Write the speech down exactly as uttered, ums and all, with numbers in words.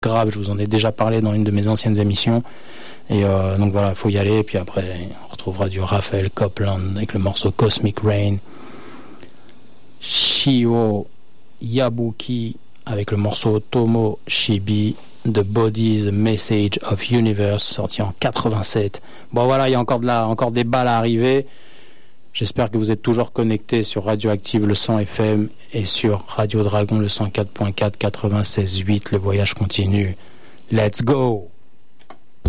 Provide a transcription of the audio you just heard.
grave, je vous en ai déjà parlé dans une de mes anciennes émissions. Et euh, donc voilà, il faut y aller. Et puis après, on retrouvera du Raphael Copeland avec le morceau Cosmic Rain. Shio Yabuki avec le morceau Tomo Shibi. The Body, The Message of Universe, sorti en quatre-vingt-sept. Bon voilà, il y a encore de la, encore des balles à arriver. J'espère que vous êtes toujours connectés sur Radioactive le cent F M et sur Radio Dragon le cent quatre point quatre, quatre-vingt-seize point huit. Le voyage continue. Let's go!